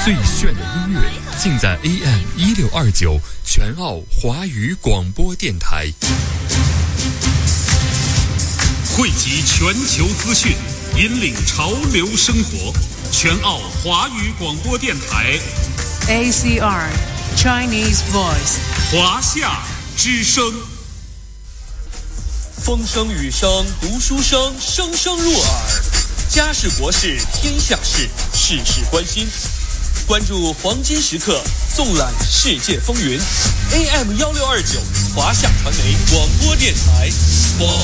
最炫的音乐尽在 AM1629全澳华语广播电台， 汇集全球资讯，引领潮流生活。全澳华语广播电台 ACR Chinese Voice 华夏之声。风声雨声读书声，声声入耳。家事国事天下事，事事关心。关注黄金时刻，纵览世界风云。AM1629华夏传媒广播电台。